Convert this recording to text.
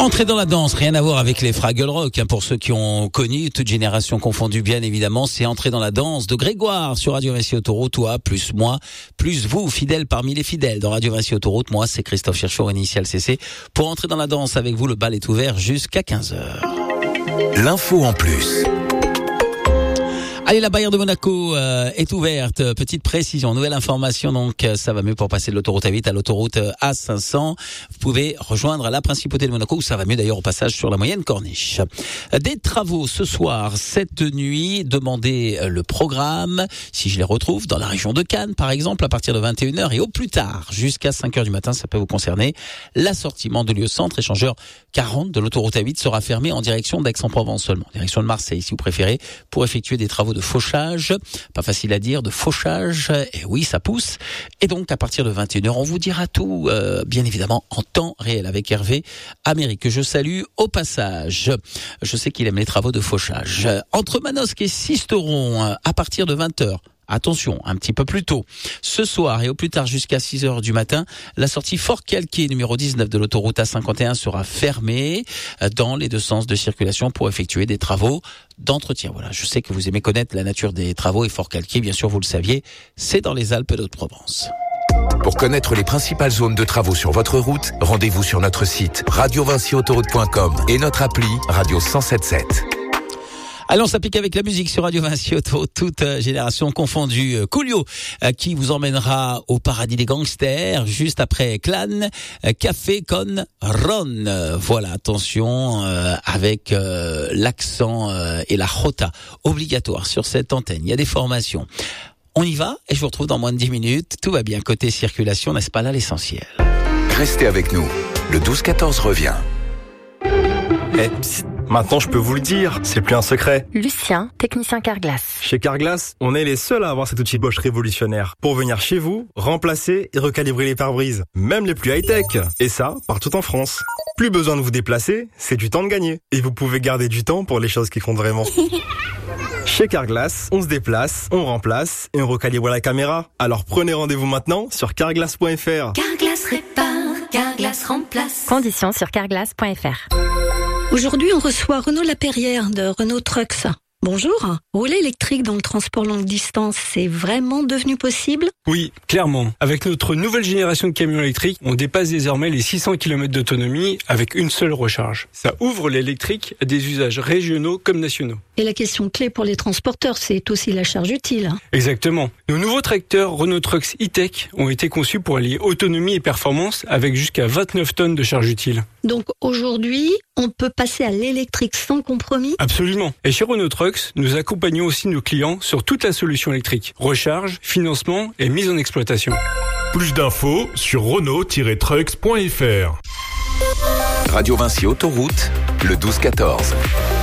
Entrer dans la danse, rien à voir avec les Fraggle Rock, pour ceux qui ont connu, toute génération confondue bien évidemment, c'est Entrer dans la danse de Grégoire sur Radio Vinci Autoroute, toi, plus moi, plus vous, fidèles parmi les fidèles de Radio Vinci Autoroute, moi c'est Christophe Cherchour, initial CC, pour entrer dans la danse avec vous, le bal est ouvert jusqu'à 15h. L'info en plus. Allez, la Bayern de Monaco est ouverte. Petite précision, nouvelle information, donc ça va mieux pour passer de l'autoroute A8 à l'autoroute A500. Vous pouvez rejoindre la principauté de Monaco, où ça va mieux d'ailleurs au passage sur la moyenne corniche. Des travaux ce soir, cette nuit, demandez le programme, si je les retrouve, dans la région de Cannes par exemple, à partir de 21h et au plus tard, jusqu'à 5h du matin, ça peut vous concerner. L'assortiment de lieu centre, échangeur 40 de l'autoroute A8 sera fermé en direction d'Aix-en-Provence seulement, en direction de Marseille si vous préférez, pour effectuer des travaux de fauchage, pas facile à dire, de fauchage, et oui, ça pousse. Et donc, à partir de 21h, on vous dira tout, bien évidemment, en temps réel, avec Hervé Amérique, que je salue au passage. Je sais qu'il aime les travaux de fauchage. Entre Manosque et Sisteron, à partir de 20h, attention, un petit peu plus tôt. Ce soir et au plus tard jusqu'à 6h du matin, la sortie Fort Calquier numéro 19 de l'autoroute A51 sera fermée dans les deux sens de circulation pour effectuer des travaux d'entretien. Voilà, je sais que vous aimez connaître la nature des travaux et Fort Calquier, bien sûr, vous le saviez, c'est dans les Alpes d'Haute-Provence. Pour connaître les principales zones de travaux sur votre route, rendez-vous sur notre site radiovinciautoroute.com et notre appli Radio 107.7. Allez, on s'applique avec la musique sur Radio Vinci Autoroute, toute génération confondue. Coolio, qui vous emmènera au paradis des gangsters, juste après Clan, Café con Ron. Voilà, attention, avec l'accent et la jota obligatoire sur cette antenne. Il y a des formations. On y va et je vous retrouve dans moins de 10 minutes. Tout va bien côté circulation, n'est-ce pas là l'essentiel? Restez avec nous. Le 12-14 revient. Psst, maintenant je peux vous le dire, c'est plus un secret. Lucien, technicien Carglass. Chez Carglass, on est les seuls à avoir cet outil Bosch révolutionnaire pour venir chez vous, remplacer et recalibrer les pare-brises, même les plus high-tech. Et ça, partout en France. Plus besoin de vous déplacer, c'est du temps de gagner. Et vous pouvez garder du temps pour les choses qui comptent vraiment. Chez Carglass, on se déplace, on remplace et on recalibre la caméra. Alors prenez rendez-vous maintenant sur carglass.fr. Carglass répare, Carglass remplace. Conditions sur carglass.fr. Aujourd'hui, on reçoit Renaud Laperrière de Renault Trucks. Bonjour. Rouler électrique dans le transport longue distance, c'est vraiment devenu possible? Oui, clairement. Avec notre nouvelle génération de camions électriques, on dépasse désormais les 600 km d'autonomie avec une seule recharge. Ça ouvre l'électrique à des usages régionaux comme nationaux. Et la question clé pour les transporteurs, c'est aussi la charge utile. Exactement. Nos nouveaux tracteurs Renault Trucks E-Tech ont été conçus pour allier autonomie et performance avec jusqu'à 29 tonnes de charge utile. Donc aujourd'hui, on peut passer à l'électrique sans compromis? Absolument. Et chez Renault Trucks, nous accompagnons aussi nos clients sur toute la solution électrique. Recharge, financement et mise en exploitation. Plus d'infos sur Renault-Trucks.fr. Radio Vinci Autoroute, le 12-14.